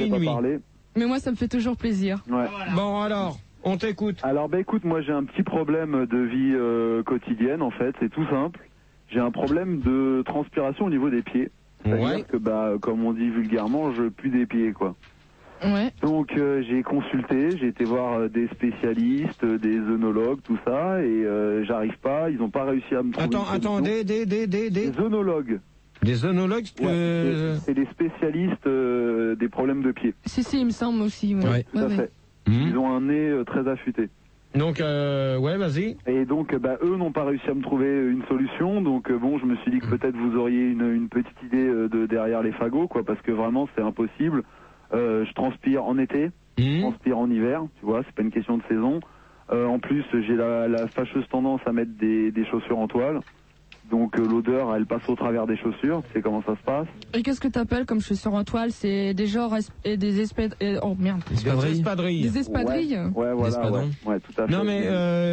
une nuit. Mais moi, ça me fait toujours plaisir. Ouais. Bon, alors, on t'écoute. Alors, écoute, moi, j'ai un petit problème de vie quotidienne, en fait. C'est tout simple. J'ai un problème de transpiration au niveau des pieds. C'est-à-dire que, comme on dit vulgairement, je pue des pieds, quoi. Ouais. Donc j'ai consulté, j'ai été voir des spécialistes, des œnologues, tout ça, et j'arrive pas, ils n'ont pas réussi à me trouver. Attends, des œnologues. Des œnologues, c'est les spécialistes des problèmes de pied. Si, il me semble aussi. Ouais. Tout à fait. Ils ont un nez très affûté. Donc, vas-y. Et donc, eux n'ont pas réussi à me trouver une solution. Donc, bon, je me suis dit que peut-être vous auriez une petite idée de derrière les fagots, quoi, parce que vraiment, c'est impossible. Je transpire en été, je transpire en hiver, tu vois, c'est pas une question de saison. En plus, j'ai la fâcheuse tendance à mettre des chaussures en toile. Donc l'odeur, elle passe au travers des chaussures, tu sais comment ça se passe. Et qu'est-ce que t'appelles comme chaussures en toile? C'est des genres et des espadrilles. Oh merde. Des espadrilles. Des espadrilles. Ouais, voilà. Ouais, tout à fait. Non mais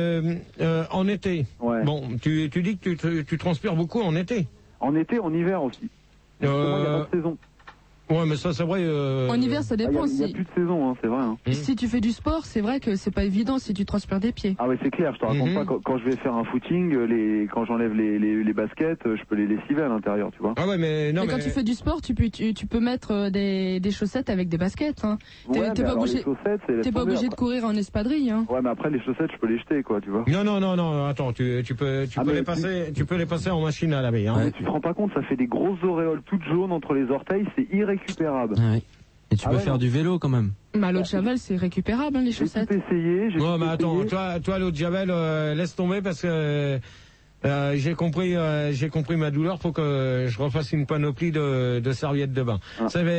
en été. Ouais. Bon, tu dis que tu transpires beaucoup en été. En été, en hiver aussi. Parce que moi, il n'y a pas de saison. Ouais, mais ça, c'est vrai. En hiver, ça dépend aussi. Il n'y a plus de saison, hein, c'est vrai. Hein. Si tu fais du sport, c'est vrai que c'est pas évident si tu transpires des pieds. Ah ouais, c'est clair, je te raconte pas, quand je vais faire un footing, quand j'enlève les baskets, je peux les lessiver à l'intérieur, tu vois. Ah ouais, mais non, mais quand tu fais du sport, tu peux mettre des chaussettes avec des baskets. Hein. Ouais, t'es pas obligé de courir en espadrille. Hein. Ouais, mais après, les chaussettes, je peux les jeter, quoi, tu vois. Non, attends, tu peux les passer en machine à laver. Hein. Mais tu te rends pas compte, ça fait des grosses auréoles toutes jaunes entre les orteils, c'est irrécupérable. Ouais. Et tu peux faire du vélo quand même. Mais à l'eau de Javel, c'est récupérable, hein, les chaussettes. J'ai tout essayé. Non, mais attends, toi l'eau de Javel, laisse tomber parce que j'ai compris ma douleur. Faut que je refasse une panoplie de serviettes de bain. Ah. C'est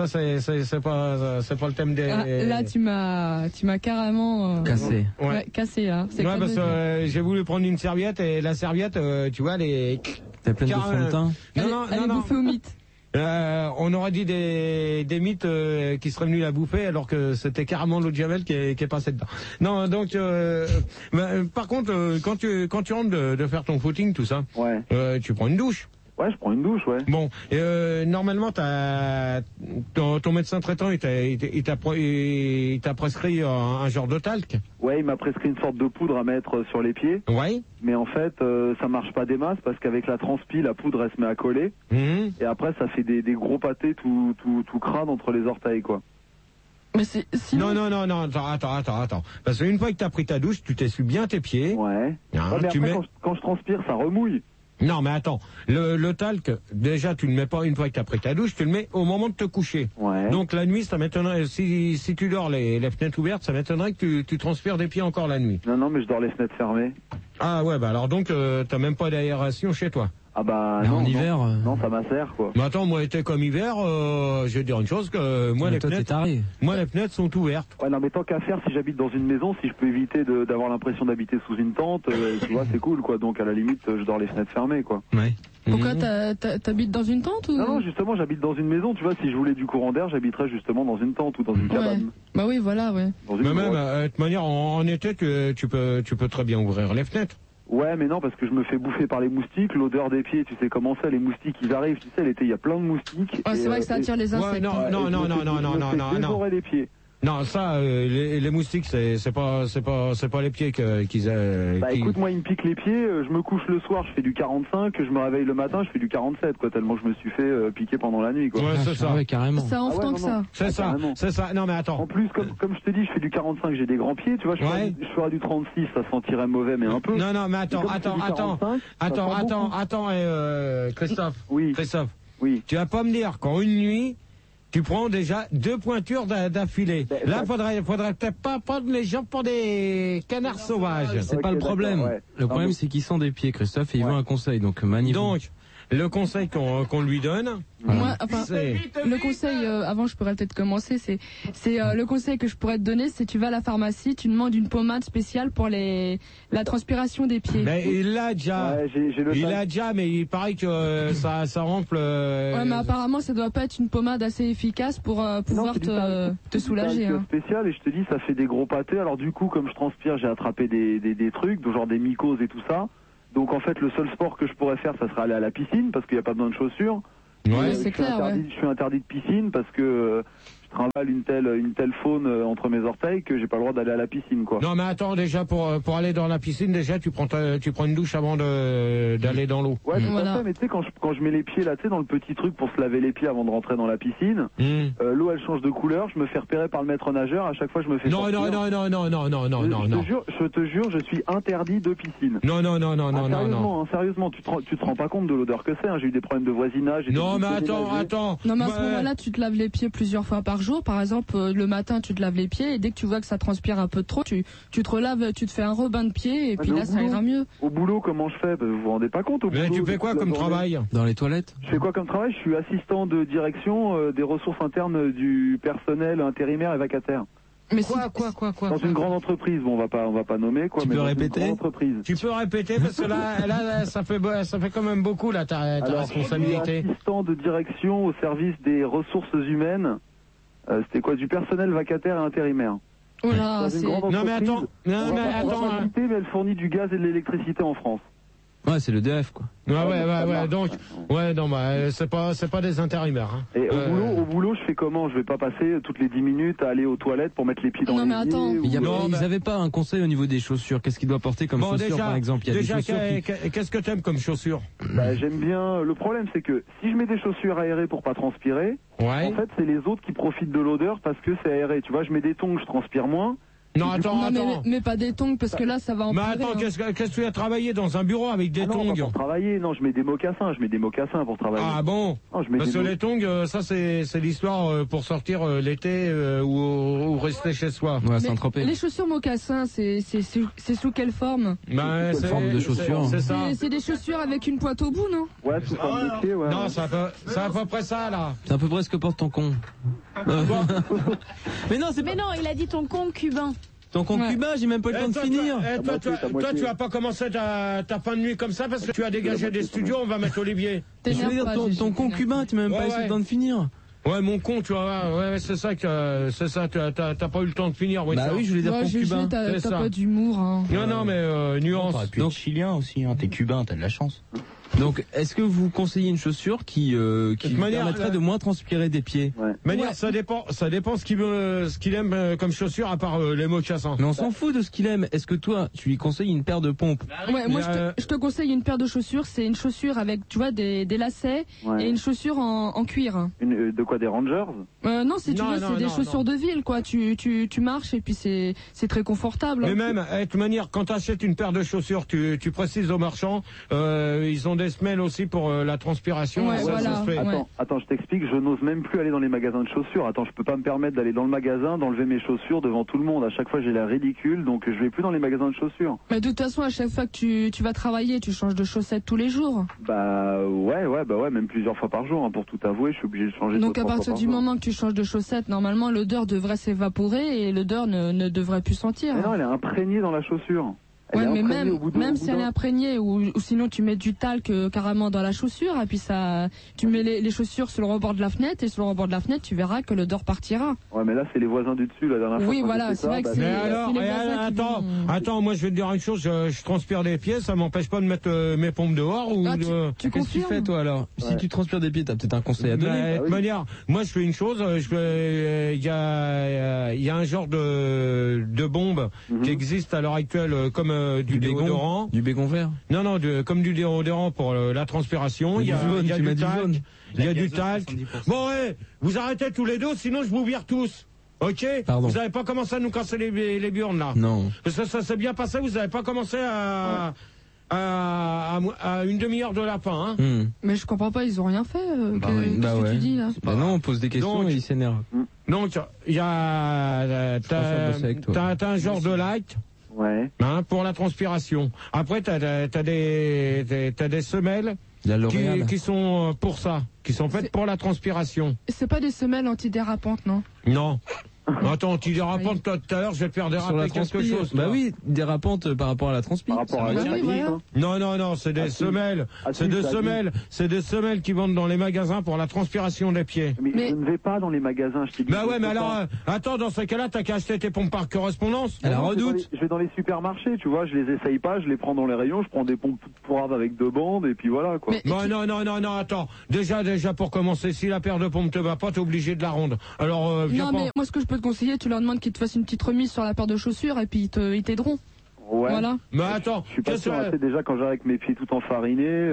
pas le thème des. Là, tu m'as carrément cassé. Ouais, cassé là. Ouais, parce que j'ai voulu prendre une serviette et la serviette, tu vois, t'es pleine de fond de teint. Elle est bouffée aux mythes. On aurait dit des mythes qui seraient venus la bouffer alors que c'était carrément l'eau de Javel qui est passée dedans. Non, donc par contre quand tu rentres de faire ton footing tout ça, tu prends une douche. Ouais, je prends une douche, ouais. Bon, normalement, ton médecin traitant, il t'a prescrit un genre de talc. Ouais, il m'a prescrit une sorte de poudre à mettre sur les pieds. Ouais. Mais en fait, ça marche pas des masses parce qu'avec la transpi, la poudre, elle se met à coller. Et après, ça fait des gros pâtés tout crades entre les orteils, quoi. Mais sinon... Non, attends. Parce qu'une fois que t'as pris ta douche, tu t'essuies bien tes pieds. Ouais. Mais après, quand je transpire, ça remouille. Non, mais attends, le talc, déjà, tu ne le mets pas une fois que tu as pris ta douche, tu le mets au moment de te coucher. Ouais. Donc la nuit, ça m'étonnerait, si tu dors les fenêtres ouvertes, ça m'étonnerait que tu transpires des pieds encore la nuit. Non, mais je dors les fenêtres fermées. Ah ouais, alors donc, t'as même pas d'aération chez toi. Ah non, en hiver non, ça m'assère, quoi. Mais attends, moi, été comme hiver, je vais dire une chose, que moi, les fenêtres sont ouvertes. Ouais, non, mais tant qu'à faire, si j'habite dans une maison, si je peux éviter d'avoir l'impression d'habiter sous une tente, tu vois, c'est cool, quoi. Donc, à la limite, je dors les fenêtres fermées, quoi. Ouais. Pourquoi t'habites dans une tente ou... Non, justement, j'habite dans une maison, tu vois, si je voulais du courant d'air, j'habiterais justement dans une tente ou dans une cabane. Bah oui, voilà, ouais. Mais même, de toute manière, en été, tu peux très bien ouvrir les fenêtres. Ouais, mais non, parce que je me fais bouffer par les moustiques, l'odeur des pieds, tu sais comment c'est, les moustiques, ils arrivent, tu sais, l'été, il y a plein de moustiques. Ouais, c'est vrai que ça attire les insectes. Non. Les pieds. Non, ça, les moustiques, c'est pas les pieds qu'ils écoute, moi, ils me piquent les pieds, je me couche le soir, je fais du 45, je me réveille le matin, je fais du 47, quoi, tellement je me suis fait piquer pendant la nuit, quoi. Ouais, c'est ça. Ouais, carrément. Ça enfle tant que ça. C'est ça. Non, mais attends. En plus, comme je te dis, je fais du 45, j'ai des grands pieds, tu vois, je ferais du 36, ça sentirait mauvais, mais un peu. Non, mais attends, Christophe. Oui. Christophe. Oui. Tu vas pas me dire qu'en une nuit, tu prends déjà 2 pointures d'affilée. Là, faudrait peut-être pas prendre les gens pour des canards sauvages. C'est pas le problème. Ouais. Le problème, c'est qu'ils sont des pieds, Christophe, et il veut un conseil. Donc, magnifique. Donc, le conseil qu'on lui donne, moi, le conseil, avant je pourrais peut-être commencer, c'est le conseil que je pourrais te donner, c'est tu vas à la pharmacie, tu demandes une pommade spéciale pour la transpiration des pieds. Mais il l'a déjà. Ouais, mais il paraît que ça remplit. Ouais, mais apparemment ça doit pas être une pommade assez efficace pour pouvoir te soulager. C'est spécial, et je te dis, ça fait des gros pâtés. Alors du coup, comme je transpire, j'ai attrapé des trucs, genre des mycoses et tout ça. Donc en fait, le seul sport que je pourrais faire, ça serait aller à la piscine, parce qu'il n'y a pas besoin de chaussures. Ouais, c'est clair, je suis interdit de piscine parce que je trimballe une telle faune entre mes orteils que j'ai pas le droit d'aller à la piscine, quoi. Non, mais attends, déjà, pour aller dans la piscine, déjà, tu prends une douche avant d'aller dans l'eau. Ouais, tout à fait, mais tu sais, quand je mets les pieds là, tu sais, dans le petit truc pour se laver les pieds avant de rentrer dans la piscine, l'eau, elle change de couleur, je me fais repérer par le maître nageur, à chaque fois, je me fais Non. Je te jure, je suis interdit de piscine. Non. Sérieusement, tu te rends pas compte de l'odeur que c'est, hein. J'ai eu des problèmes de voisinage. Non, mais attends. Non, mais à ce moment-là, tu te laves les pieds plusieurs fois par jour. Par exemple, le matin, tu te laves les pieds et dès que tu vois que ça transpire un peu de trop, tu te relaves, tu te fais un rebain de pieds et puis là, ça ira mieux. Au boulot, comment je fais? Vous vous rendez pas compte au boulot? Mais tu fais quoi comme travail? Dans les toilettes? Je fais quoi comme travail? Je suis assistant de direction des ressources internes du personnel intérimaire et vacataire. Mais quoi? Dans une grande entreprise, bon, on va pas nommer, quoi. Tu mais peux dans répéter? Une grande entreprise. Tu peux répéter parce que là, ça fait quand même beaucoup, là, ta responsabilité. Je suis assistant de direction au service des ressources humaines. C'était quoi? Du personnel vacataire et intérimaire. Oh là, Non, mais attends. Mais elle fournit du gaz et de l'électricité en France. Ouais, c'est le DF, quoi. Ouais, donc, c'est pas des intérimaires, hein. Et au boulot, je fais comment? Je vais pas passer toutes les 10 minutes à aller aux toilettes pour mettre les pieds dans les pieds. Ils avaient pas un conseil au niveau des chaussures. Qu'est-ce qu'ils doivent porter comme chaussures, par exemple? Qu'est-ce que t'aimes comme chaussures? J'aime bien. Le problème, c'est que si je mets des chaussures aérées pour pas transpirer, en fait, c'est les autres qui profitent de l'odeur parce que c'est aéré. Tu vois, je mets des tongs, je transpire moins. Non, attends. Mais pas des tongs, parce que là, ça va empirer. Mais attends, qu'est-ce que tu as travaillé dans un bureau avec des tongs? Non, pour travailler, non, je mets des mocassins pour travailler. Ah bon? Parce que les tongs, ça, c'est l'histoire pour sortir l'été ou rester chez soi. Ouais, Saint-Tropez. Les chaussures mocassins, c'est sous quelle forme? C'est forme de chaussures. C'est ça. C'est des chaussures avec une pointe au bout, non? Ouais, sous forme de pied, ouais. Non, c'est à peu près ça, là. C'est à peu près ce que porte ton con. Mais non, il a dit ton con cubain. Ton concubin, j'ai même pas eu le temps de finir. Toi, tu vas pas commencer ta fin de nuit comme ça parce que tu as dégagé des studios, on va mettre Olivier. Je veux dire, ton concubin, tu m'as même pas eu le temps de finir. Ouais, mon con, tu vois, ouais, c'est ça, t'as pas eu le temps de finir, oui. Bah oui, je voulais dire concubin. T'as pas d'humour, hein. Non, mais nuance. T'aurais pu être chilien aussi, hein, t'es cubain, t'as de la chance. Donc, est-ce que vous conseillez une chaussure qui permettrait de moins transpirer des pieds? Ça dépend ce qu'il aime comme chaussure à part les mocassins. Mais on s'en fout de ce qu'il aime. Est-ce que toi, tu lui conseilles une paire de pompes? Ouais, moi je te conseille une paire de chaussures. C'est une chaussure avec, tu vois, des lacets et une chaussure en cuir. De quoi, des Rangers? Non, si tu veux, c'est des chaussures de ville, quoi. Tu marches et puis c'est très confortable. Mais même, de toute manière, quand tu achètes une paire de chaussures, tu précises aux marchands, ils ont des semelles aussi pour la transpiration. Ouais, voilà. Attends, je t'explique, je n'ose même plus aller dans les magasins de chaussures. Attends, je peux pas me permettre d'aller dans le magasin, d'enlever mes chaussures devant tout le monde. À chaque fois, j'ai l'air ridicule, donc je vais plus dans les magasins de chaussures. Mais de toute façon, à chaque fois que tu vas travailler, tu changes de chaussettes tous les jours. Bah ouais, même plusieurs fois par jour, hein, pour tout avouer, je suis obligé de changer. Donc à partir du moment que tu changes de chaussettes, normalement l'odeur devrait s'évaporer et l'odeur ne devrait plus sentir. Mais non, elle est imprégnée dans la chaussure. Ouais, mais même si elle est imprégnée ou sinon tu mets du talc carrément dans la chaussure et puis tu mets les chaussures sur le rebord de la fenêtre et sur le rebord de la fenêtre tu verras que l'odeur partira. Ouais, mais là c'est les voisins du dessus la dernière fois. Oui, voilà, c'est vrai que c'est les voisins qui vont... Attends, moi je vais te dire une chose, je transpire des pieds, ça m'empêche pas de mettre mes pompes dehors ou tu qu'est-ce que tu fais toi alors? Si tu transpires des pieds, t'as peut-être un conseil à donner. De toute manière, moi je fais une chose, il y a un genre de bombe qui existe à l'heure actuelle comme du déodorant. Du bégon vert? Non, comme du déodorant pour la transpiration. Il y a du talc. Bon, vous arrêtez tous les deux, sinon je vous vire tous. Ok? Pardon. Vous n'avez pas commencé à nous casser les burnes là. Non. Parce que ça s'est bien passé, vous n'avez pas commencé à une demi-heure de lapin, hein. Mais je comprends pas, ils ont rien fait. Qu'est-ce que tu dis là? Bah non, on pose des questions et ils s'énervent. Donc, il y a t'as un genre de light. Ouais. Hein, pour la transpiration. Après, t'as des semelles qui sont pour ça, qui sont faites pour la transpiration. C'est pas des semelles antidérapantes, non? Non. Attends, tu dérapentes tout à l'heure, je vais te faire déraper quelque chose. Bah oui, dérapante par rapport à la transpi. Par rapport à la Non, c'est des semelles. C'est des semelles qui vendent dans les magasins pour la transpiration des pieds. Mais je ne vais pas dans les magasins, je t'ai dit. Bah ouais, mais alors, attends, dans ce cas-là, t'as qu'à acheter tes pompes par correspondance. À la Redoute. Je vais dans les supermarchés, tu vois, je les essaye pas, je les prends dans les rayons, je prends des pompes pourraves avec 2 bandes, et puis voilà, quoi. Non, attends. Déjà, pour commencer, si la paire de pompes te va pas, t'es obligé de la rendre. Alors, non, mais moi, ce que je peux te conseiller, tu leur demandes qu'ils te fassent une petite remise sur la paire de chaussures et puis ils t'aideront. Ouais. Voilà. Mais attends, je suis pas sûr, déjà quand j'arrive avec mes pieds tout enfarinés.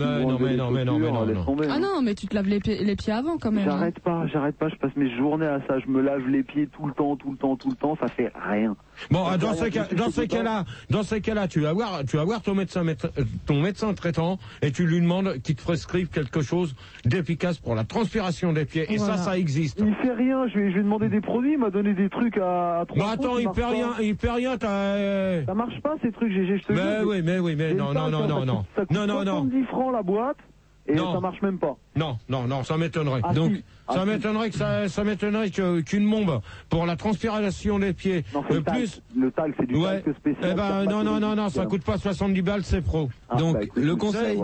Non. Ah non, mais tu te laves les pieds avant quand même. J'arrête pas, je passe mes journées à ça, je me lave les pieds tout le temps, ça fait rien. Bon, dans ces cas-là, tu vas voir ton médecin traitant et tu lui demandes qu'il te prescrive quelque chose d'efficace pour la transpiration des pieds. Et voilà. Ça existe. Il fait rien, je vais lui demander des produits, il m'a donné des trucs à 3 Bah attends, il fait rien, Ça marche pas ces trucs, GG, je te dis. Mais non. Ça coûte 70 francs la boîte. Et ça marche même pas. Non, ça m'étonnerait. Ça m'étonnerait qu'une bombe pour la transpiration des pieds. Non, c'est le talc, c'est du talc spécial. Eh ben, non, ça coûte pas 70 balles, c'est pro. Donc, le conseil,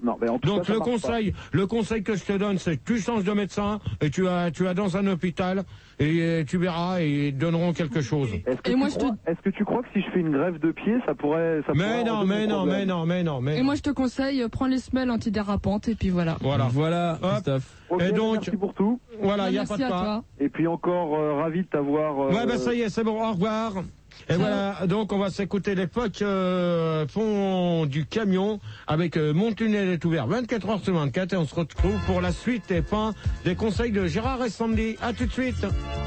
le conseil que je te donne, c'est que tu changes de médecin et tu vas dans un hôpital et tu verras et ils te donneront quelque chose. Est-ce que tu crois que si je fais une greffe de pied, ça pourrait Mais non. Et moi, je te conseille, prends les semelles antidérapantes et puis voilà. Voilà, Christophe. Okay, et donc, merci pour tout. Voilà, il n'y a pas de quoi. Et puis encore ravi de t'avoir. Ouais, bah ça y est, c'est bon, au revoir. Et voilà, donc on va s'écouter l'époque fond du camion avec Mon tunnel est ouvert 24 heures sur 24 et on se retrouve pour la suite et fin des conseils de Gérard et Sandy. À tout de suite.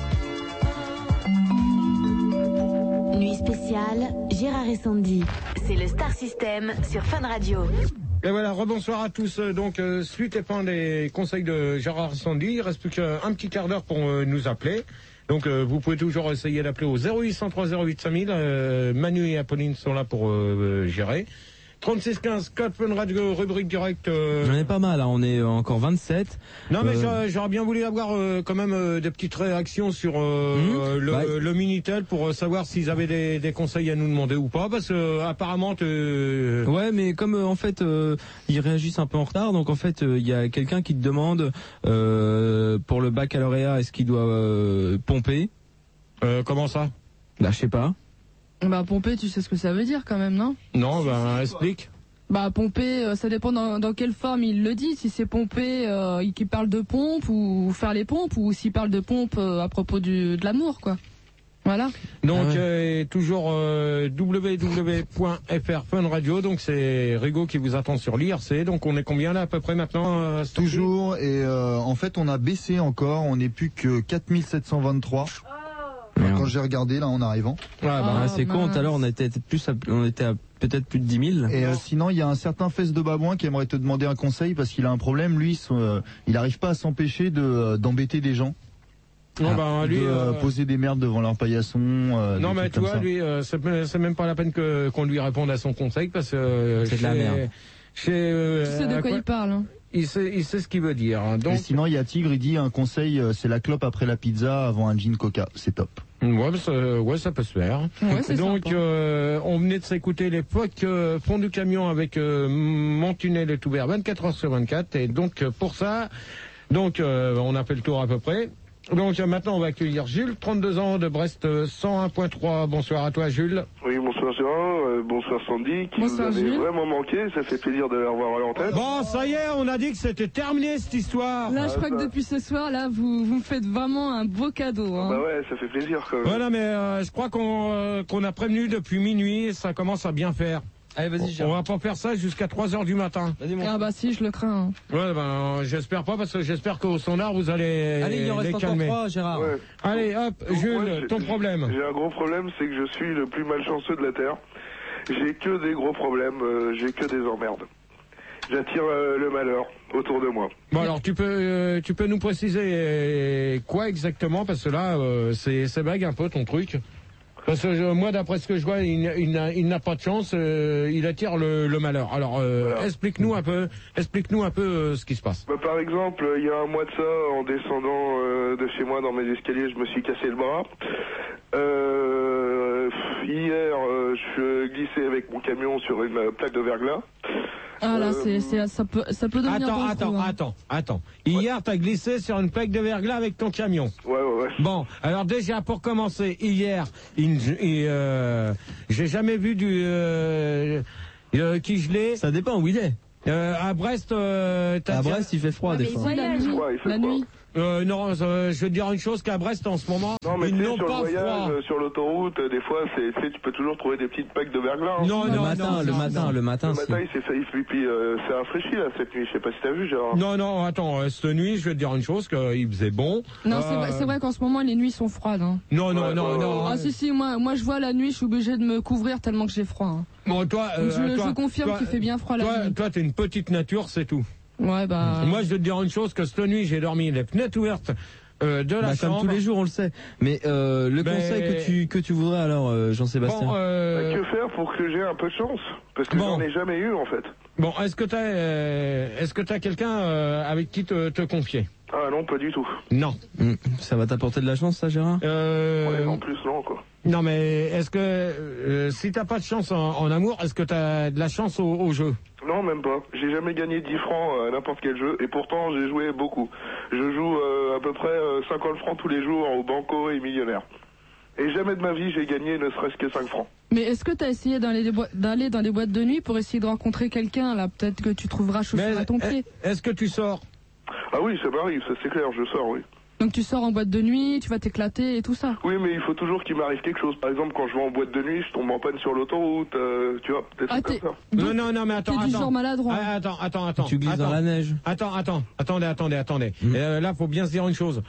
Nuit spéciale, Gérard et Sandy. C'est le Star System sur Fun Radio. Et voilà, rebonsoir à tous. Donc, suite et fin des conseils de Gérard et Sandy. Il reste plus qu'un petit quart d'heure pour nous appeler. Donc, vous pouvez toujours essayer d'appeler au 0803 08 5000. Manu et Apolline sont là pour gérer. 3615, code Fun Radio, rubrique directe. J'en ai pas mal, hein. On est encore 27. Non, mais j'aurais bien voulu avoir quand même des petites réactions sur le Minitel pour savoir s'ils avaient des conseils à nous demander ou pas, parce que apparemment... Ouais, mais comme en fait ils réagissent un peu en retard, donc en fait il y a quelqu'un qui te demande pour le baccalauréat, est-ce qu'il doit pomper Comment ça? Là, je sais pas. Bah pomper, tu sais ce que ça veut dire quand même, non? Non, bah explique. Bah pomper, ça dépend dans quelle forme il le dit. Si c'est pomper, qu'il parle de pompe ou faire les pompes, ou s'il parle de pompe à propos de l'amour, quoi. Voilà. Donc toujours www.fr Fun Radio. Donc c'est Rigaud qui vous attend sur l'IRC. Donc on est combien là à peu près maintenant? Toujours, et en fait on a baissé encore. On n'est plus que 4723. Quand j'ai regardé là en arrivant. C'est con, tout à l'heure on était à peut-être plus de 10 000. Et sinon il y a un certain Fesse de Babouin qui aimerait te demander un conseil parce qu'il a un problème, lui il n'arrive pas à s'empêcher d'embêter des gens. Poser des merdes devant leur paillasson. Non mais tu vois, lui c'est même pas la peine qu'on lui réponde à son conseil parce que c'est de la merde. Tu sais de quoi il parle, hein. Il sait ce qu'il veut dire. Donc... Et sinon, il y a Tigre, il dit un conseil, c'est la clope après la pizza avant un gin coca. C'est top. Ouais, ça peut se faire. Ouais, donc, on venait de s'écouter l'époque fond du camion avec Mon tunnel est ouvert 24 heures sur 24. Et donc, pour ça, on a fait le tour à peu près. Donc maintenant on va accueillir Jules, 32 ans de Brest 101.3. Bonsoir à toi Jules. Oui, bonsoir Gérard, bonsoir Sandy, qui nous avait vraiment manqué, ça fait plaisir de la revoir à l'antenne. Bon, ça y est, on a dit que c'était terminé cette histoire. Là je crois que depuis ce soir, là vous me faites vraiment un beau cadeau. Hein. Bah ouais, ça fait plaisir quand même. Voilà, mais je crois qu'on a prévenu depuis minuit et ça commence à bien faire. Allez, vas-y, Gérard. On va pas faire ça jusqu'à 3h du matin. Ah bah si, je le crains. Ouais, j'espère pas, parce que j'espère qu'au standard, vous allez il en reste calmer. Encore 3, Gérard. Ouais. Allez, hop, donc, Jules, ton problème. J'ai un gros problème, c'est que je suis le plus malchanceux de la Terre. J'ai que des gros problèmes, j'ai que des emmerdes. J'attire le malheur autour de moi. Bon, alors, tu peux nous préciser quoi exactement, parce que là, c'est vague un peu ton truc. Parce que moi, d'après ce que je vois, il n'a pas de chance, il attire le malheur. Alors, voilà. Explique-nous un peu ce qui se passe. Bah, par exemple, il y a un mois de ça, en descendant de chez moi dans mes escaliers, je me suis cassé le bras. Hier, je glissais avec mon camion sur une plaque de verglas. Ah là, ça peut devenir Attends. Hier, t'as glissé sur une plaque de verglas avec ton camion. Ouais. Bon, alors déjà, pour commencer, hier, j'ai jamais vu du qui gelé. Ça dépend où il est. À Brest, à Brest, il fait froid des fois. La nuit. Non, je vais te dire une chose qu'à Brest en ce moment, non, mais ils n'ont sur pas le voyage, froid. Sur l'autoroute, des fois, tu peux toujours trouver des petites plaques de verglas. Hein. Non, le matin. Le matin, puis c'est rafraîchi là cette nuit. Je sais pas si t'as vu, Gérard. Non, attends, cette nuit, je vais te dire une chose, qu'il faisait bon. Non, c'est vrai qu'en ce moment, les nuits sont froides. Hein. Non. Ah si, moi je vois la nuit, je suis obligé de me couvrir tellement que j'ai froid. Hein. Bon, toi, je confirme qu'il fait bien froid la nuit. Toi, t'es une petite nature, c'est tout. Ouais, bah. Moi, je vais te dire une chose, que cette nuit, j'ai dormi les fenêtres ouvertes. De la chambre. Comme tous les jours, on le sait. Mais conseil que tu voudrais alors, Jean-Sébastien. Que faire pour que j'ai un peu de chance? Parce que j'en ai jamais eu en fait. Bon, est-ce que t'as quelqu'un avec qui te confier? Ah non, pas du tout. Non. Ça va t'apporter de la chance, ça, Gérard? Ouais, en plus, non, quoi. Non, mais est-ce que si t'as pas de chance en amour, est-ce que t'as de la chance au jeu? Non, même pas. J'ai jamais gagné 10 francs à n'importe quel jeu, et pourtant j'ai joué beaucoup. Je joue à peu près 50 francs tous les jours au Banco et Millionnaire. Et jamais de ma vie j'ai gagné ne serait-ce que 5 francs. Mais est-ce que tu as essayé d'aller dans des boîtes de nuit pour essayer de rencontrer quelqu'un, là? Peut-être que tu trouveras chaussures à ton pied. Est-ce que tu sors? Ah oui, ça m'arrive, ça c'est clair, je sors, oui. Donc tu sors en boîte de nuit, tu vas t'éclater et tout ça. Oui, mais il faut toujours qu'il m'arrive quelque chose. Par exemple, quand je vais en boîte de nuit, je tombe en panne sur l'autoroute, tu vois, peut-être comme ça. Non, mais attends. T'es du genre maladroit. Attends. Tu glisses dans la neige. Attendez. Là, faut bien se dire une chose.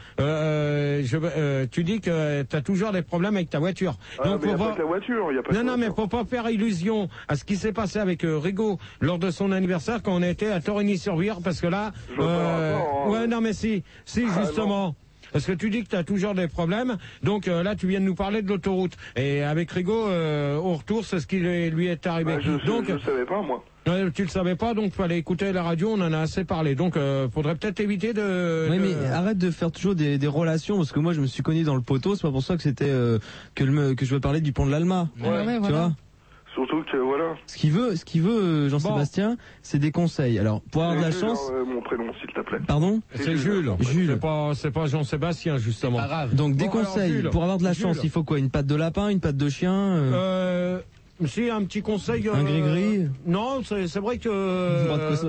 Tu dis que t'as toujours des problèmes avec ta voiture. Donc, mais pas que la voiture, y a pas Non, mais faut pas faire illusion à ce qui s'est passé avec Rigaud lors de son anniversaire quand on était à Torigny-sur-Vire, parce que là, ouais, non, mais si, justement. Parce que tu dis que tu as toujours des problèmes, donc là tu viens de nous parler de l'autoroute. Et avec Rigaud, au retour, c'est ce qui lui est arrivé. Je savais pas, moi. Tu le savais pas, donc fallait écouter la radio, on en a assez parlé. Donc faudrait peut-être éviter de... Oui, mais arrête de faire toujours des relations, parce que moi je me suis connu dans le poteau, c'est pas pour ça que c'était que je veux parler du pont de l'Alma. Ouais, tu vois. Surtout que voilà. Ce qu'il veut, Jean-Sébastien, c'est des conseils. Alors, pour avoir de la chance. Mon prénom, s'il te plaît. Pardon? C'est Jules. C'est pas Jean-Sébastien, justement. Pas grave. Donc, des conseils. Alors, Jules, pour avoir de la chance, il faut quoi? Une patte de lapin, une patte de chien? Si, un petit conseil. Un gris-gris? Non, c'est vrai que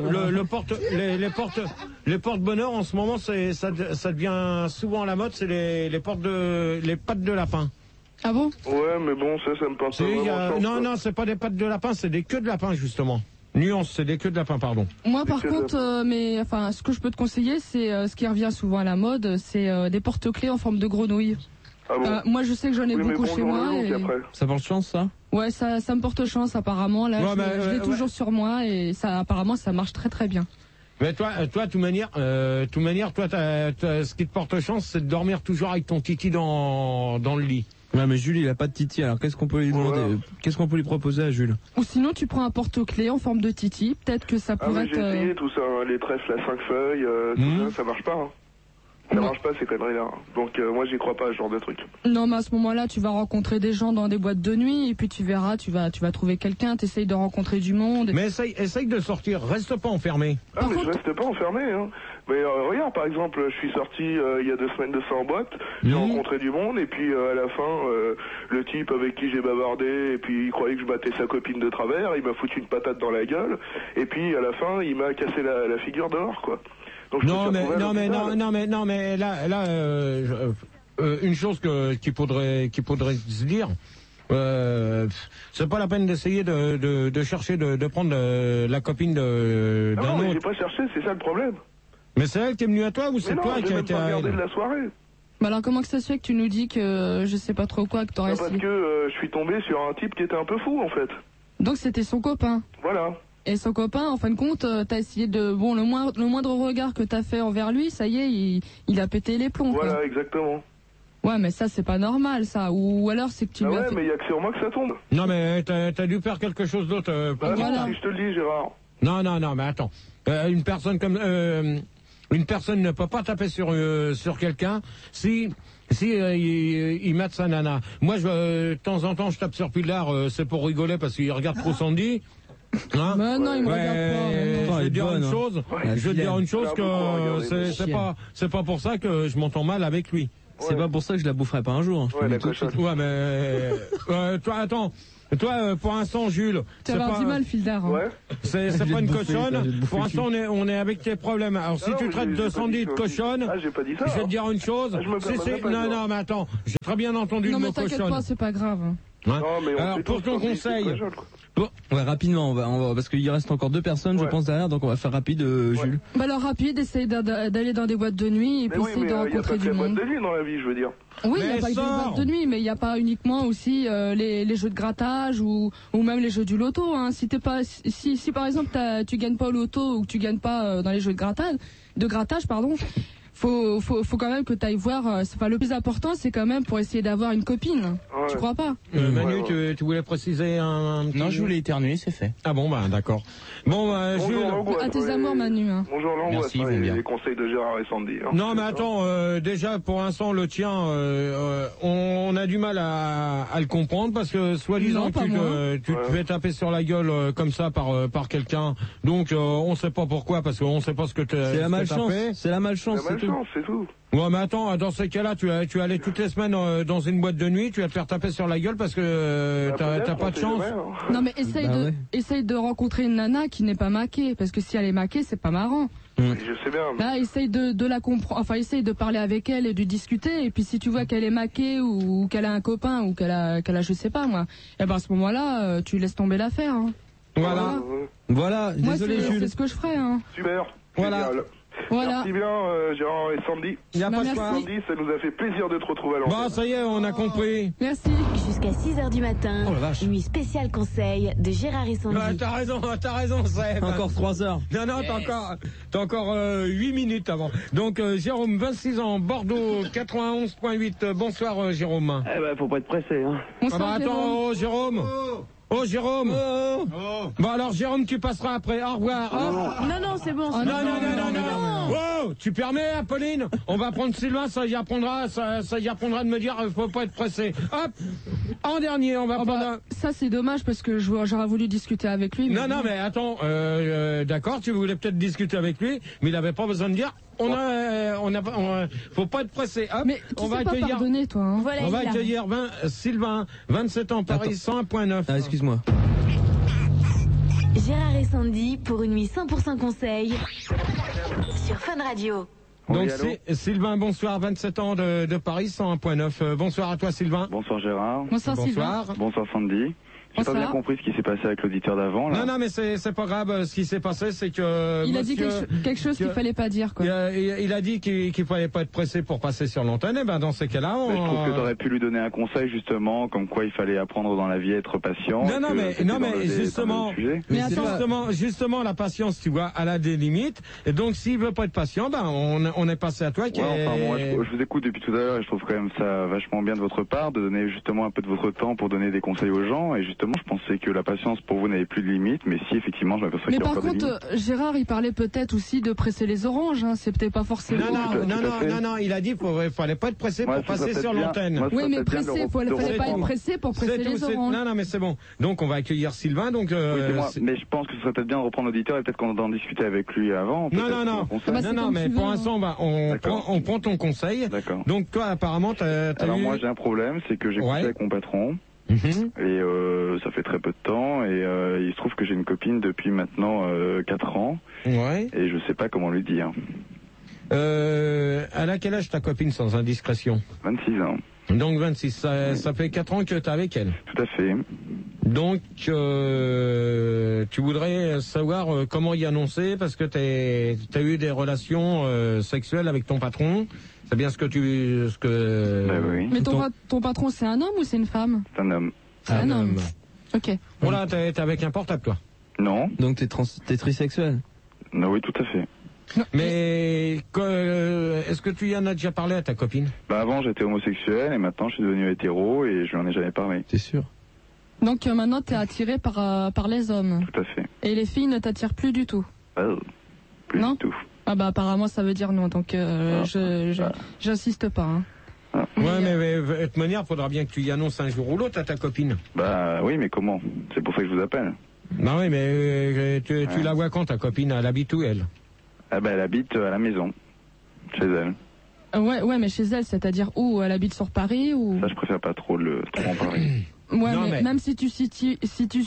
les porte-bonheur en ce moment, ça devient souvent à la mode, c'est les pattes de lapin. Ah bon? Ouais, mais bon, ça me porte pas vraiment chance. Non, c'est pas des pattes de lapin, c'est des queues de lapin, justement. Nuance, c'est des queues de lapin, pardon. Moi, par contre, ce que je peux te conseiller, c'est ce qui revient souvent à la mode, c'est des porte-clés en forme de grenouille. Ah bon? Moi, je sais que j'en ai beaucoup chez moi. Ça porte chance, ça? Ouais, ça me porte chance, apparemment. Là, je l'ai toujours sur moi et apparemment, ça marche très très bien. Mais toi, de toute manière, ce qui te porte chance, c'est de dormir toujours avec ton titi dans le lit. Ouais, mais Jules, il a pas de titi, alors qu'est-ce qu'on peut lui demander? Qu'est-ce qu'on peut lui proposer à Jules? Ou sinon, tu prends un porte-clés en forme de titi, peut-être que ça pourrait être... J'ai essayé tout ça, hein, les trèfles à 5 feuilles, tout ça marche pas. Hein. Ça marche pas, ces conneries-là. Donc, moi, j'y crois pas, ce genre de truc. Non, mais à ce moment-là, tu vas rencontrer des gens dans des boîtes de nuit, et puis tu verras, tu vas trouver quelqu'un, t'essayes de rencontrer du monde. Mais essaye de sortir, reste pas enfermé. Ah, mais je reste pas enfermé, hein. Mais regarde, par exemple, je suis sorti il y a 2 semaines de ça en boîte, j'ai rencontré du monde, et puis à la fin, le type avec qui j'ai bavardé, et puis il croyait que je battais sa copine de travers, il m'a foutu une patate dans la gueule, et puis à la fin, il m'a cassé la figure dehors, quoi. Donc, non, mais là, une chose qu'il faudrait se dire. C'est pas la peine d'essayer de chercher de prendre la copine d'un autre. Non, mais j'ai pas cherché, c'est ça le problème. Mais c'est elle qui est venue à toi ou c'est toi qui a été à elle? J'ai même pas regardé de la soirée. Bah alors comment que ça se fait que tu nous dis que je sais pas trop quoi, que t'aurais Parce que je suis tombé sur un type qui était un peu fou en fait. Donc c'était son copain. Voilà. Et son copain, en fin de compte, t'as essayé de... Bon, le moindre regard que t'as fait envers lui, ça y est, il a pété les plombs. Voilà, quoi. Exactement. Ouais, mais ça, c'est pas normal, ça. Ou alors, c'est que tu lui as ouais, fait... mais il y a que sur moi que ça tombe. Non, mais t'as dû faire quelque chose d'autre. Bah non, si je te le dis, Gérard. Non, mais attends. Une personne ne peut pas taper sur quelqu'un si il mate sa nana. Moi, de temps en temps, je tape sur Pilar, c'est pour rigoler parce qu'il regarde trop Sandy. Hein, mais non, il me regarde pas. Je vais dire une chose que c'est pas pour ça que je m'entends mal avec lui. C'est pas pour ça que je la boufferai pas un jour. Ouais, d'accord. Ouais, mais toi, attends. Toi, pour l'instant, Jules, tu vas avoir du mal, Fildar. Hein. Ouais. C'est pas une cochonne. Pour l'instant, on est avec tes problèmes. Alors, si tu traites de Sandy de cochonne, j'ai pas dit ça, je vais te dire une chose. Non, mais attends, j'ai très bien entendu le mot cochonne. Non, mais t'inquiète pas, c'est pas grave. Hein, alors, pour ton conseil. Ouais, rapidement, on va parce qu'il reste encore 2 personnes, je pense, derrière, donc on va faire rapide, Jules. Bah alors rapide, essaye d'aller dans des boîtes de nuit et puis essaye de rencontrer du monde. Il y a pas de nuit dans la vie, je veux dire. Oui, il n'y a pas que des boîtes de nuit, mais il n'y a pas uniquement aussi les jeux de grattage ou même les jeux du loto. Hein. Si par exemple tu gagnes pas au loto ou que tu gagnes pas dans les jeux de grattage, pardon. Faut quand même que tu ailles voir. Enfin, le plus important, c'est quand même pour essayer d'avoir une copine. Ouais. Tu crois pas Manu, tu voulais préciser un petit... Non, je voulais éternuer, c'est fait. Ah bon, bah d'accord. Bon, Jules... À tes amours, Manu. Hein. Bonjour, l'angoisse. Merci, les conseils de Gérard et Sandy. Hein. Non, mais attends, déjà, pour l'instant, le tien, on a du mal à le comprendre parce que, soi-disant, tu te fais taper sur la gueule comme ça par quelqu'un. Donc, on sait pas pourquoi, parce qu'on sait pas ce que tu C'est la malchance. C'est la malchance, c'est tout. Ouais, mais attends, dans ces cas-là, tu allais toutes les semaines dans une boîte de nuit, tu vas te faire taper sur la gueule parce que t'as pas de chance. Non, mais essaye de rencontrer une nana qui n'est pas maquée, parce que si elle est maquée, c'est pas marrant. Je sais bien. Là, essaye de la comprendre, enfin, essaye de parler avec elle et de discuter, et puis si tu vois qu'elle est maquée ou qu'elle a un copain ou qu'elle a je sais pas moi, et ben à ce moment-là, tu laisses tomber l'affaire. Hein. Voilà. Désolé, Jules. C'est ce que je ferais. Hein. Super. Voilà. Merci bien, Gérard et Sandy. Sandy, ça nous a fait plaisir de te retrouver à l'antenne. Bon, ça y est, on a compris. Merci. Jusqu'à 6h du matin, nuit spéciale conseil de Gérard et Sandy. T'as raison, Seb. Encore 3 heures. Non, t'as encore 8 minutes avant. Donc, Jérôme, 26 ans, Bordeaux, 91.8. Bonsoir, Jérôme. Eh ben, faut pas être pressé, hein. Bonsoir, attends, Jérôme. Oh, Jérôme. Bon, alors, Jérôme, tu passeras après. Au revoir. Non, c'est bon. Non. Oh, tu permets, Apolline? On va prendre Sylvain, ça y apprendra de me dire, faut pas être pressé. Hop. En dernier, on va prendre ça, c'est dommage parce que j'aurais voulu discuter avec lui. Non, mais attends, d'accord, tu voulais peut-être discuter avec lui, mais il avait pas besoin de dire. Faut pas être pressé. Hop, mais on va accueillir. Pardonner, toi. Hein. Voilà, on va accueillir Sylvain, 27 ans, Paris 101.9. Ah, excuse-moi. Gérard et Sandy pour une nuit 100% conseil sur Fun Radio. Donc Sylvain, bonsoir, 27 ans de Paris 101.9. Bonsoir à toi, Sylvain. Bonsoir Gérard. Bonsoir Sylvain. Bonsoir Sandy. J'ai pas bien compris ce qui s'est passé avec l'auditeur d'avant. Non, mais c'est pas grave. Ce qui s'est passé, c'est que il a dit quelque chose qu'il fallait pas dire, quoi. Il a dit qu'il fallait pas être pressé pour passer sur l'antenne. Et ben dans ces cas-là, je trouve que t'aurais pu lui donner un conseil justement, comme quoi il fallait apprendre dans la vie à être patient. Non, mais justement, la patience, tu vois, elle a des limites. Et donc, s'il veut pas être patient, ben on est passé à toi. Je vous écoute depuis tout à l'heure et je trouve quand même ça vachement bien de votre part de donner justement un peu de votre temps pour donner des conseils aux gens. Et justement, je pensais que la patience pour vous n'avait plus de limite, mais si effectivement, je m'aperçois qu'il y a encore des limites. Mais par contre, Gérard, il parlait peut-être aussi de presser les oranges. Hein. C'est peut-être pas forcément. Non, il a dit qu'il fallait pas être pressé pour passer sur l'antenne. Oui, mais pressé, fallait pas être pressé pour presser les oranges. Non, mais c'est bon. Donc on va accueillir Sylvain. Donc. Mais je pense que ce serait peut-être bien de reprendre l'auditeur et peut-être qu'on en discuter avec lui avant. Non, mais pour l'instant, on prend ton conseil. D'accord. Donc toi, apparemment, Alors moi, j'ai un problème, c'est que j'ai couché avec mon patron. Et ça fait très peu de temps et il se trouve que j'ai une copine depuis maintenant 4 ans et je sais pas comment lui dire. Elle a quel âge ta copine sans indiscrétion? 26 ans. Donc 26, ça fait 4 ans que tu es avec elle. Tout à fait. Donc tu voudrais savoir comment y annoncer parce que t'as eu des relations sexuelles avec ton patron. C'est bien ce que oui. Mais ton patron, c'est un homme ou c'est une femme? C'est un homme. C'est un homme. Ok. Voilà, t'es avec un portable, toi? Non. Donc t'es trisexuel? Non, oui, tout à fait. Mais est-ce que tu y en as déjà parlé à ta copine? Bah avant j'étais homosexuel et maintenant je suis devenu hétéro et je lui en ai jamais parlé. T'es sûr? Donc maintenant t'es attiré par les hommes. Tout à fait. Et les filles ne t'attirent plus du tout? Plus non du tout. Ah bah apparemment ça veut dire non, donc j'insiste pas. Hein. Ouais, mais de toute manière, faudra bien que tu y annonces un jour ou l'autre à ta copine. Bah oui, mais comment? C'est pour ça que je vous appelle. Bah oui, mais tu la vois quand ta copine? Elle habite où, elle? Ah bah elle habite à la maison, chez elle. Ouais, mais chez elle, c'est-à-dire où? Elle habite sur Paris ou? Ça, je préfère pas trop en parler. Ouais, non, mais même si tu situes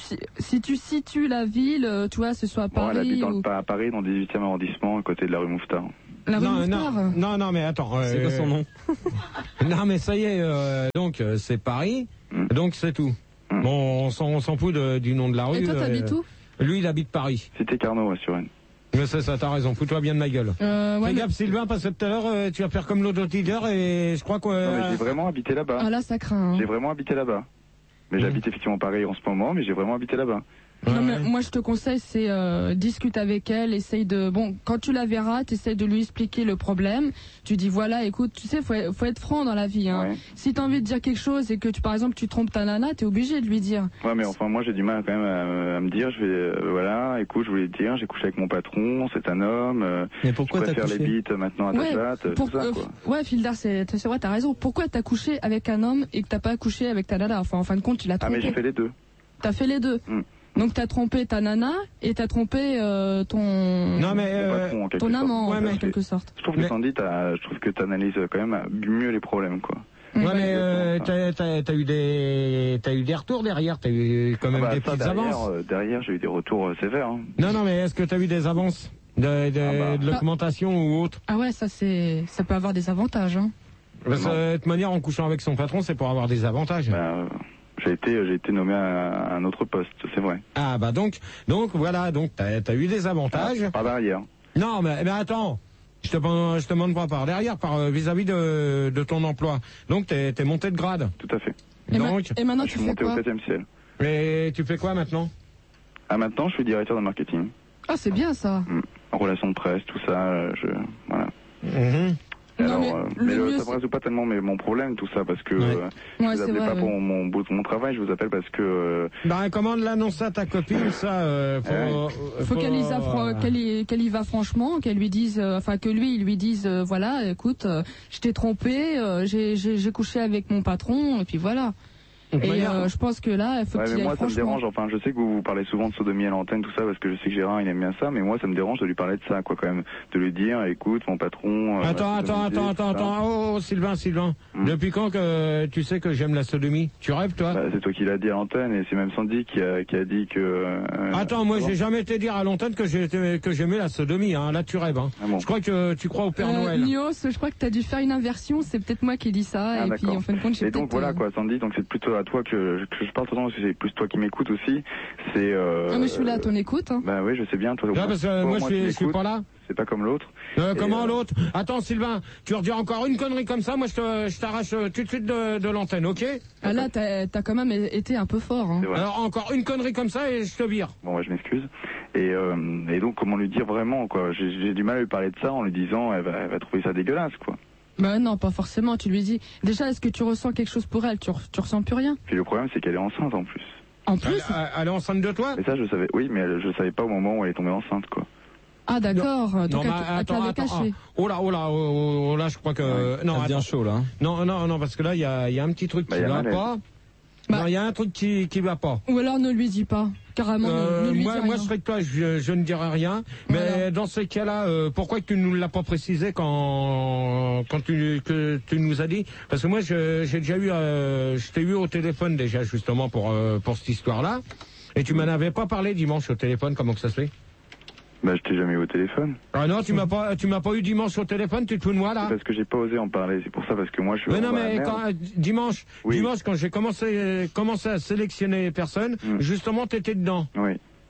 la ville, tu vois, ce soit à Paris. Bon, elle habite à Paris, dans le 18e arrondissement, à côté de la rue Mouffetard. La rue Mouffetard? Non, mais attends. C'est quoi son nom? Non, mais ça y est, donc c'est Paris, donc c'est tout. Bon, on s'en fout du nom de la rue. Et toi, t'habites où? Lui, il habite Paris. Cité Carnot, sur Rennes. Mais c'est ça, t'as raison, fous-toi bien de ma gueule. Ouais, fais gaffe, Sylvain, parce que tout à l'heure, tu vas faire comme l'autre leader et je crois que... Non, mais j'ai vraiment habité là-bas. Ah là, ça craint. Hein. J'ai vraiment habité là-bas. Mais j'habite effectivement Paris en ce moment, mais j'ai vraiment habité là-bas. Non, mais moi je te conseille, c'est discute avec elle, essaye de... Bon, quand tu la verras, tu essayes de lui expliquer le problème. Tu dis, voilà, écoute, tu sais, faut être franc dans la vie. Hein. Ouais. Si tu as envie de dire quelque chose et que, par exemple, tu trompes ta nana, tu es obligé de lui dire. Ouais, mais enfin, moi j'ai du mal quand même à me dire, voilà, écoute, je voulais te dire, j'ai couché avec mon patron, c'est un homme, mais pourquoi je préfère les bites maintenant à ta chatte, tout ça, quoi. Ouais, Fildar, c'est vrai, t'as raison. Pourquoi t'as couché avec un homme et que t'as pas couché avec ta nana? Enfin, en fin de compte, tu l'as trompé. Ah, mais j'ai fait les deux. T'as fait les deux. Donc t'as trompé ta nana et t'as trompé ton ton amant en quelque sorte. Je trouve que Sandy, je trouve que t'analyses quand même mieux les problèmes, quoi. Ouais, mais t'as eu des retours derrière, t'as eu quand même des petites avances. Derrière, j'ai eu des retours sévères. Hein. Non, mais est-ce que t'as eu des avances de l'augmentation ou autre? Ah ouais, ça peut avoir des avantages. Hein. Parce que de toute manière, en couchant avec son patron, c'est pour avoir des avantages. J'ai été nommé à un autre poste, c'est vrai. Ah bah donc voilà, donc t'as eu des avantages. Par derrière. Non, mais attends, je te demande pas par derrière, vis-à-vis de ton emploi. Donc t'es monté de grade. Tout à fait. Et maintenant tu fais quoi? Je suis monté au 4e ciel. Et tu fais quoi maintenant? Ah, maintenant je suis directeur de marketing. Ah, c'est bien ça. En relations de presse, tout ça, voilà. Alors, mais ça ne résout pas tellement mon problème, tout ça, parce que je vous appelle pas pour mon travail, je vous appelle parce que... Bah, comment l'annoncer à ta copine, ça faut qu'elle y va franchement, qu'elle lui dise, que lui, il lui dise, voilà, écoute, je t'ai trompé, j'ai couché avec mon patron, et puis voilà. Et je pense que là, il faut qu'il y ait moi, franchement. Ça me dérange. Enfin, je sais que vous parlez souvent de sodomie à l'antenne, tout ça, parce que je sais que Gérard, il aime bien ça, mais moi, ça me dérange de lui parler de ça, quoi, quand même. De lui dire, écoute, mon patron... Attends, oh, Sylvain. Depuis quand que tu sais que j'aime la sodomie? Tu rêves, toi? C'est toi qui l'as dit à l'antenne, et c'est même Sandy qui a dit que... Attends, moi, j'ai jamais été dire à l'antenne que j'aimais la sodomie, hein. Là, tu rêves, hein. Ah bon. Je crois que tu crois au Père Noël. Nios, je crois que t'as dû faire une inversion, c'est peut-être moi qui dis ça, et puis en fin de compte, et donc voilà, quoi, Sandy, donc c'est plutôt à toi que je parle, parce que c'est plus toi qui m'écoutes aussi. C'est. Ah, mais je suis là à ton écoute. Hein. Bah oui, je sais bien. Toi, parce que moi je suis pas là. C'est pas comme l'autre. Comment l'autre? Attends, Sylvain, tu redis encore une connerie comme ça, moi je t'arrache tout de suite de l'antenne, ok? Ah là, t'as quand même été un peu fort. Hein. Alors encore une connerie comme ça et je te vire. Bon, je m'excuse. Et donc comment lui dire vraiment, quoi? J'ai du mal à lui parler de ça en lui disant, elle va trouver ça dégueulasse, quoi. Bah non, pas forcément, tu lui dis. Déjà, est-ce que tu ressens quelque chose pour elle? Tu ressens plus rien? Puis le problème, c'est qu'elle est enceinte en plus. En plus? Elle est enceinte de toi? Mais ça, je savais, oui, mais je savais pas au moment où elle est tombée enceinte, quoi. Ah d'accord, donc elle t'avait caché. Oh là, je crois que... Non, bien chaud là. Non, parce que là, il y a un petit truc qui va pas. Non, il y a un truc qui va pas. Ou alors ne lui dis pas. Carrément, ne lui dis rien. Moi, je serais que toi, je ne dirais rien. Mais voilà. Dans ces cas-là, pourquoi tu ne nous l'as pas précisé quand que tu nous as dit? Parce que moi, j'ai déjà eu, je t'ai eu au téléphone déjà justement pour cette histoire-là. Et tu m'en avais pas parlé dimanche au téléphone. Comment que ça se fait? Bah, je t'ai jamais eu au téléphone. Ah non, tu m'as pas eu dimanche au téléphone, tu te fous de moi là? C'est parce que j'ai pas osé en parler, c'est pour ça, parce que moi je suis... Mais non, mais dimanche, quand j'ai commencé à sélectionner les personnes, justement t'étais dedans. Oui.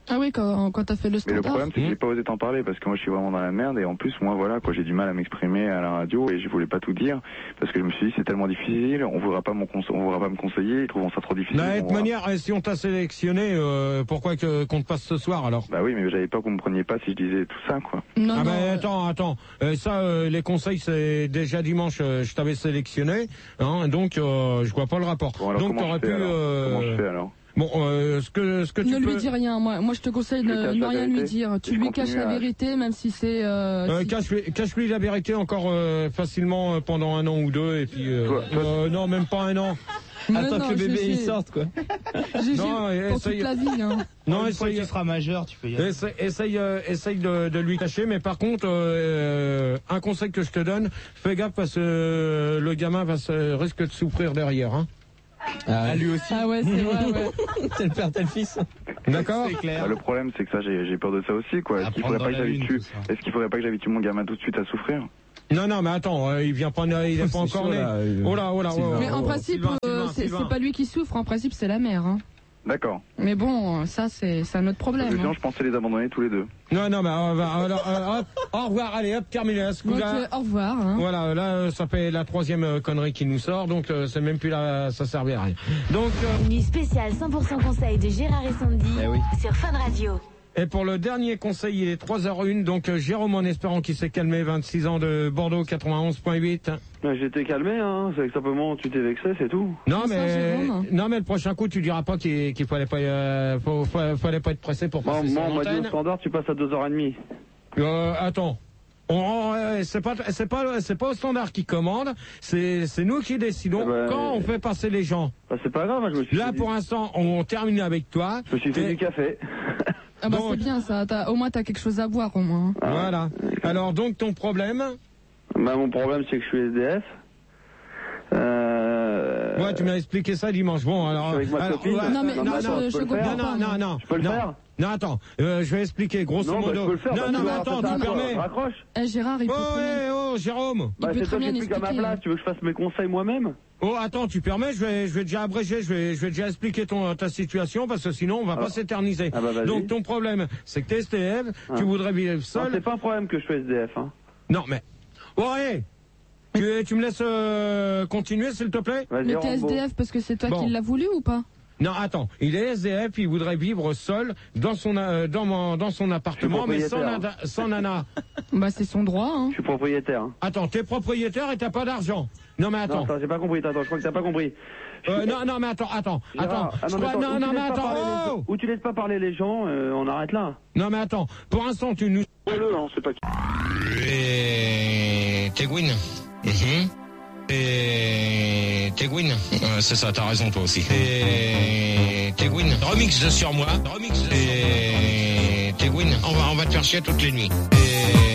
Ah oui, quand t'as fait le standard. Mais le problème, c'est que j'ai pas osé t'en parler parce que moi, je suis vraiment dans la merde et en plus, moi, voilà, quoi, j'ai du mal à m'exprimer à la radio et je voulais pas tout dire parce que je me suis dit c'est tellement difficile, on voudra pas me conseiller, ils trouveront ça trop difficile. De toute manière, si on t'a sélectionné, pourquoi qu'on te passe ce soir alors? Bah oui, mais j'avais peur que vous me preniez pas si je disais tout ça, quoi. Non, ah mais attends, les conseils, c'est déjà dimanche, je t'avais sélectionné, hein, donc je vois pas le rapport. Bon, alors, donc t'aurais pu. Comment je fais alors? Bon, ce que tu ne peux... lui dis rien. Moi, je te conseille de ne rien lui dire. Tu lui caches la vérité, même si c'est. Cache-lui la vérité encore facilement pendant 1 an ou 2 et puis non, même pas 1 an. Attends que le bébé il sorte quoi. Non, pour toute la vie. Hein. Non, une fois que tu seras majeur, tu peux y aller. Essaye de lui cacher, mais par contre, un conseil que je te donne, fais gaffe parce que le gamin risque de souffrir derrière. Hein. Ah, lui aussi. Ah ouais, c'est vrai, ouais. Tel père, tel fils. D'accord. C'est clair. Bah, le problème, c'est que ça, j'ai peur de ça aussi, quoi. Est-ce qu'il faudrait pas que j'habitue mon gamin tout de suite à souffrir? Non, mais attends, il vient pas, il est pas encore né. Oh là. Mais en principe, c'est pas lui qui souffre. En principe, c'est la mère. Hein. D'accord. Mais bon, ça, c'est un autre problème. Sinon, je pensais les abandonner tous les deux. Non, mais au revoir, allez, hop, terminé. Au revoir. Hein. Voilà, là, ça fait la 3e connerie qui nous sort, donc c'est même plus là, ça servait à rien. Donc. Nuit spéciale 100% conseil de Gérard et Sandy sur Fun Radio. Et pour le dernier conseil, il est 3h01, donc Jérôme, en espérant qu'il s'est calmé, 26 ans de Bordeaux, 91.8. J'étais calmé, hein, c'est que simplement tu t'es vexé, c'est tout. Non mais le prochain coup, tu diras pas qu'il fallait pas être pressé pour passer sur l'antenne. Moi, on m'a dit au standard, tu passes à 2h30. Attends. C'est pas au standard qui commande, c'est nous qui décidons quand on fait passer les gens. Bah, c'est pas grave, je me suis là pour l'instant, on termine avec toi. Je me suis fait du café. Ah bah c'est bien ça, au moins t'as quelque chose à boire au moins. Ah, voilà. Alors donc ton problème? Bah mon problème c'est que je suis SDF. Ouais, tu m'as expliqué ça dimanche. Bon alors. Avec ma copine. Non mais je comprends pas. Non. Je peux le faire? Non, attends, je vais expliquer, grosso modo. Je peux le faire, non, mais attends, tu permets. Raccroche. Gérard, il peut Jérôme. Bah, c'est toi qui expliques à ma place, tu veux que je fasse mes conseils moi-même? Oh, attends, tu permets, je vais déjà abréger, je vais déjà expliquer ta situation, parce que sinon, on va pas s'éterniser. Ah bah, donc, ton problème, c'est que t'es SDF, tu voudrais vivre seul. Non, c'est pas un problème que je sois SDF, hein. Non, mais. Ouais! Tu me laisses continuer, s'il te plaît? Mais t'es SDF parce que c'est toi qui l'as voulu ou pas? Non, attends, il est SDF, il voudrait vivre seul dans son appartement, mais sans nana. Bah c'est son droit. Hein. Je suis propriétaire. Hein. Attends, t'es propriétaire et t'as pas d'argent. Non mais attends. Non, attends, j'ai pas compris. Attends, je crois que t'as pas compris. Non mais attends. Non mais attends. Ou tu laisses pas parler les gens, on arrête là. Non mais attends. Pour l'instant, tu nous. Non, c'est pas. Tegwin. Et Tegwin, c'est ça, t'as raison toi aussi. Et Tegwin, remix sur moi. Et Tegwin, on va te faire chier toutes les nuits.